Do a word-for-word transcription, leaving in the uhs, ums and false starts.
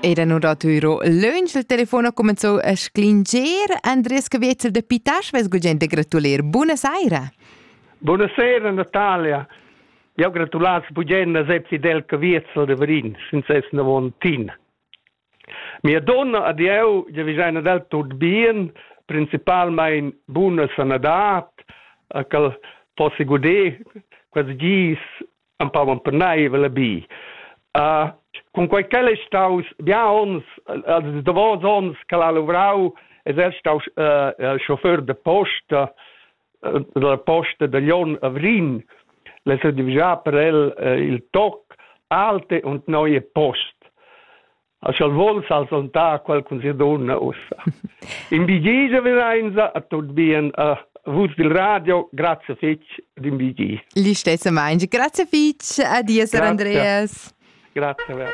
Era non dato euro lunch, il telefono cominciò a sclinger. Andres Cavietzel de Pitasch, ves gente gratulier. Buonasera. Buonasera Natalia. Io gratulazio Bugenna Sepp Fidel Cavietzel de Verin, senza essere vontin. Mia donna ad io, già vi del tot bien, principalmente buona sanadat, che posso godere, quasi gis, un po' un pernai ve la bi. Uh, con qualche staus, bia ons, als de vos ons, che la lavrau, es er staus uh, uh, chauffeur de posta, uh, de la posta de Lyon a Vrin, le se divisa per el uh, il toc, alte und neue post. Also vols als onta qualcun si donna ossa. In bigisa verenza, a tot bien, uh, vus del radio, grazie fitch d'invigi. Li stessa mangi. Grazie fitch, adies Andreas. Grazie.